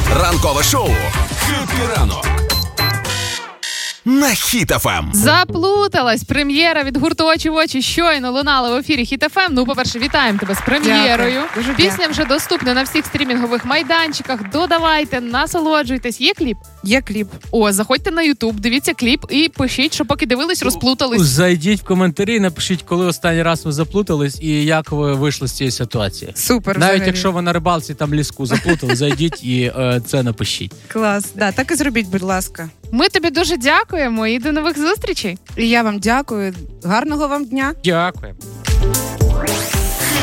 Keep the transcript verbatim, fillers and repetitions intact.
Ранкове шоу «Хеппі ранок» на Хіт еф ем. Заплуталась. Прем'єра від гурту «Очі в очі» щойно лунала в ефірі Хіт еф ем. Ну, по-перше, вітаємо тебе з прем'єрою. Дякую. Пісня дякую. вже доступна на всіх стрімінгових майданчиках. Додавайте, насолоджуйтесь. Є кліп? Є кліп. О, заходьте на Ютуб, дивіться кліп і пишіть, що поки дивились, розплутались. Зайдіть в коментарі, напишіть, коли останній раз ви заплутались і як ви вийшли з цієї ситуації. Супер. Навіть взагалі. якщо ви на рибалці там ліску заплутали, зайдіть і е, це напишіть. Клас. Да, так і зробіть, будь ласка. Ми тобі дуже дякуємо і до нових зустрічей. І я вам дякую. Гарного вам дня. Дякую.